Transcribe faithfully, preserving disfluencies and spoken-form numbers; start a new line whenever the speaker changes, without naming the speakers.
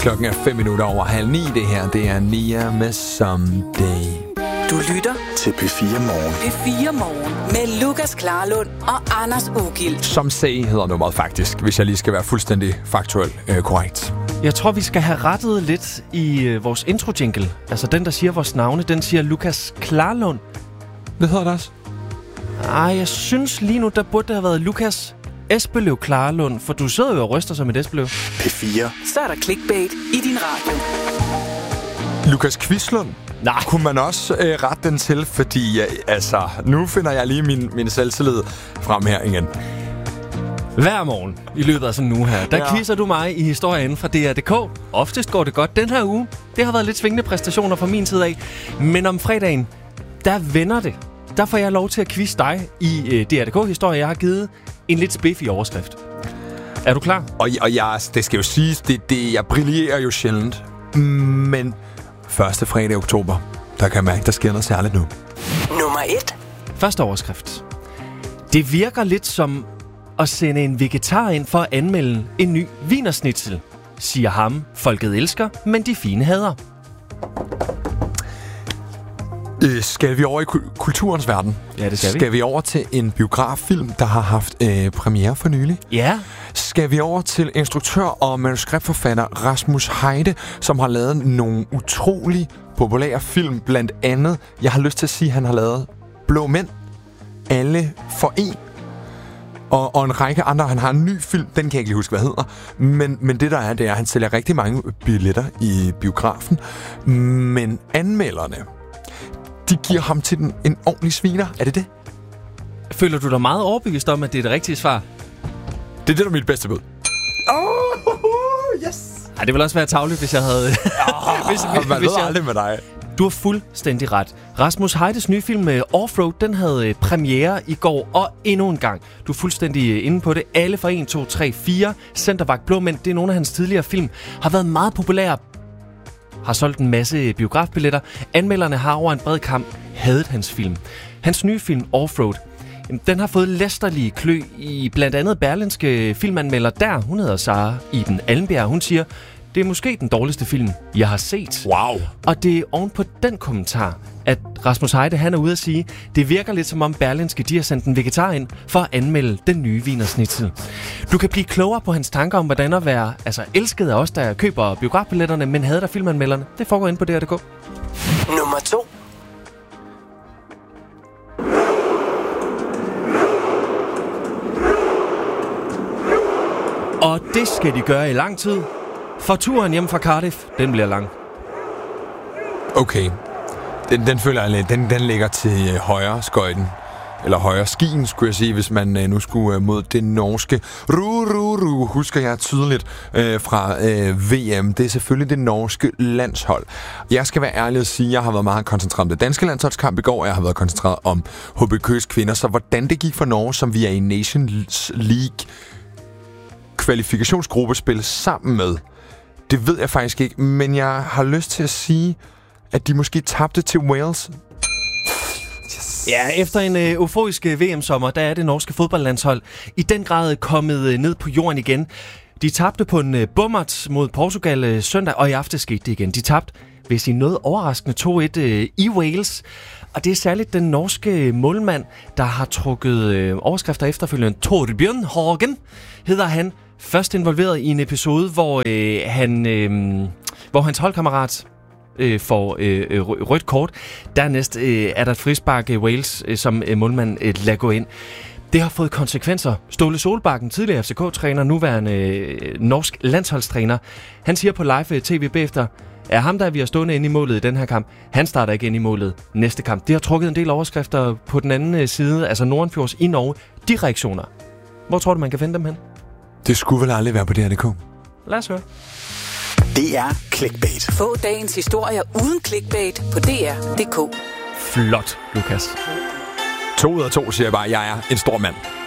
Klokken er fem minutter over halv ni. Det her, det er Nia med Someday.
Du lytter
til P fire Morgen.
P fire Morgen med Lukas Klarlund og Anders Ugilt.
Som Say hedder nummeret faktisk, hvis jeg lige skal være fuldstændig faktuelt øh, korrekt.
Jeg tror, vi skal have rettet lidt i øh, vores intro-jingle. Altså den, der siger vores navne, den siger Lukas Klarlund.
Det hedder det også.
Ej, jeg synes lige nu, der burde have været Lukas Espeløv Klarlund, for du sidder jo og ryster som et Espeløv.
P fire.
Så er der clickbait i din radio.
Lukas Kvislund.
Nej.
Kunne man også øh, rette den til, fordi øh, altså, nu finder jeg lige min, min selvtillid frem her igen.
Hver morgen i løbet af sådan en uge her, der ja. quizzer du mig i historien fra D R punktum d k. Oftest går det godt den her uge. Det har været lidt svingende præstationer fra min side af. Men om fredagen, der vender det. Der får jeg lov til at quizze dig i øh, D R punktum d k-historie. Jeg har givet en lidt spiffig overskrift. Er du klar?
Og, og jeg, det skal jo siges, det, det, jeg brillerer jo sjældent. Men første fredag i oktober, der kan jeg mærke, der sker noget særligt nu.
Nummer et.
Første overskrift. Det virker lidt som at sende en vegetar ind for at anmelde en ny wienersnitzel, siger ham, folket elsker, men de fine hader.
Øh, skal vi over i ku- kulturens verden?
Ja, det skal vi.
Skal vi over til en biograffilm, der har haft øh, premiere for nylig?
Ja.
Skal vi over til instruktør og manuskriptforfatter Rasmus Heide, som har lavet nogle utrolig populære film, blandt andet, jeg har lyst til at sige, at han har lavet Blå Mænd, Alle for en, og, og en række andre. Han har en ny film, den kan jeg ikke lige huske, hvad hedder, men, men det der er, det er, at han sælger rigtig mange billetter i biografen, men anmelderne, de giver ham til den en ordentlig sviner. Er det det?
Føler du dig meget overbevist om, at det er det rigtige svar?
Det er det, der er mit bedste bud.
Oh, yes! Ej, det ville også være tarveligt, hvis jeg havde...
Oh, hvis, hvis, man hvis ved jeg... aldrig med dig.
Du har fuldstændig ret. Rasmus Heides nye film med Offroad, den havde premiere i går, og endnu en gang. Du er fuldstændig inde på det. Alle for en, to, tre, fire. Centervagt Blå Mænd, det er nogle af hans tidligere film. Har været meget populære. Har solgt en masse biografbilletter. Anmelderne har over en bred kamp hadet hans film. Hans nye film, Offroad, den har fået læsterlige klø i blandt andet berlinske filmanmelder der. Hun hedder Sara Iben Allenbjerg. Hun siger, det er måske den dårligste film, jeg har set.
Wow.
Og det er oven på den kommentar, at Rasmus Heide, han er ude at sige, det virker lidt som om berlinske, de har sendt en vegetar ind for at anmelde den nye wienersnitzel. Du kan blive klogere på hans tanker om, hvordan at være altså, elsket af os, der køber biografbilletterne, men hader filmanmelderne. Det foregår inde på D R punktum d k.
Nummer to.
Og det skal de gøre i lang tid. For turen hjem fra Cardiff, den bliver lang.
Okay. Den, den føler jeg lidt. Den, den ligger til øh, højre skøjten. Eller højre skien, skulle jeg sige, hvis man øh, nu skulle øh, mod det norske. Ru, ru, ru, husker jeg tydeligt øh, fra øh, V M. Det er selvfølgelig det norske landshold. Jeg skal være ærlig og sige, at jeg har været meget koncentreret om det danske landsholdskamp i går, og jeg har været koncentreret om H B Køs kvinder. Så hvordan det gik for Norge, som vi er i Nations League kvalifikationsgruppespil sammen med, det ved jeg faktisk ikke, men jeg har lyst til at sige, at de måske tabte til Wales.
Yes. Ja, efter en øh, euforisk V M-sommer, der er det norske fodboldlandshold i den grad kommet øh, ned på jorden igen. De tabte på en øh, bummert mod Portugal øh, søndag, og i aften skete det igen. De tabte, vil jeg sige, noget overraskende to et øh, i Wales. Og det er særligt den norske målmand, der har trukket øh, overskrifter efterfølgende. Torbjørn Hagen hedder han. Først involveret i en episode, hvor, øh, han, øh, hvor hans holdkammerat øh, får øh, rødt kort. Dernæst øh, er der et frispark i Wales, øh, som øh, målmand øh, lader gå ind. Det har fået konsekvenser. Ståle Solbakken, tidligere F C K-træner, nuværende øh, norsk landsholdstræner, han siger på live tv bagefter, er ham, der vi har stående inde i målet i den her kamp, han starter ikke ind i målet næste kamp. Det har trukket en del overskrifter på den anden side, altså Nordenfjords i Norge. De reaktioner. Hvor tror du, man kan finde dem hen?
Det skulle vel aldrig være på D R punktum d k.
Lad os høre.
Det er clickbait.
Få dagens historier uden clickbait på D R punktum d k.
Flot, Lukas.
To ud af to siger jeg bare, jeg er en stor mand.